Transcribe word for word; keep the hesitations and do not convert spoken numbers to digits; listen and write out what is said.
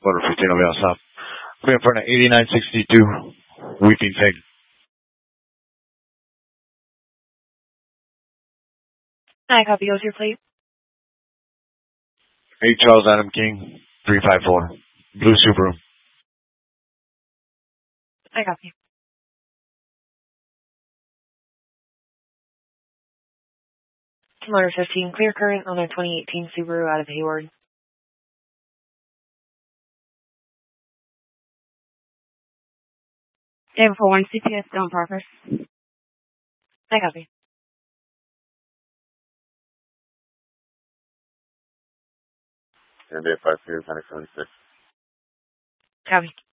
Quarter fifteen will be on stop. We're in front of eighty-nine sixty-two, Weeping Pig. I copy. What's your plate? eight Charles Adam King, three five four. Blue Subaru. I copy. Motor fifteen, clear current on their twenty eighteen Subaru out of Hayward. David four one, C P S, don't progress. I copy. And five seventy-six. Copy.